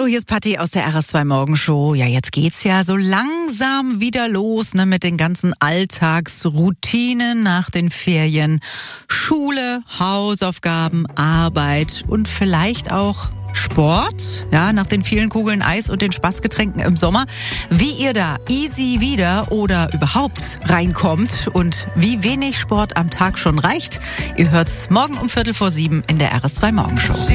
Hallo, hier ist Patti aus der RS2 Morgenshow. Ja, jetzt geht's ja so langsam wieder los, ne, mit den ganzen Alltagsroutinen nach den Ferien. Schule, Hausaufgaben, Arbeit und vielleicht auch Sport, ja, nach den vielen Kugeln Eis und den Spaßgetränken im Sommer. Wie ihr da easy wieder oder überhaupt reinkommt und wie wenig Sport am Tag schon reicht, ihr hört's morgen um 6:45 in der RS2 Morgenshow.